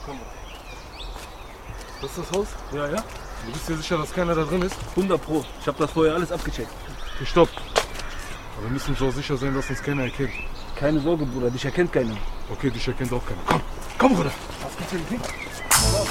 Komm. Das ist das Haus? Ja, ja. Du bist dir sicher, dass keiner da drin ist? 100 Pro. Ich habe das vorher alles abgecheckt. Okay, stopp. Aber wir müssen so sicher sein, dass uns keiner erkennt. Keine Sorge, Bruder, dich erkennt keiner. Okay, dich erkennt auch keiner. Komm, komm, Bruder. Was gibt's denn?